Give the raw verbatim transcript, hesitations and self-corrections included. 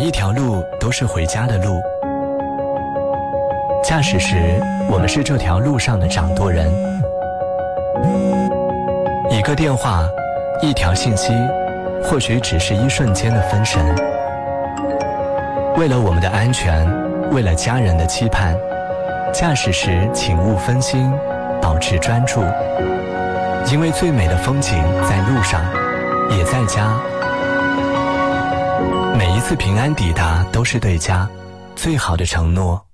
一条路都是回家的路。驾驶时，我们是这条路上的掌舵人。一个电话，一条信息，或许只是一瞬间的分神。为了我们的安全，为了家人的期盼，驾驶时请勿分心，保持专注。因为最美的风景在路上，也在家。每一次平安抵达都是对家最好的承诺。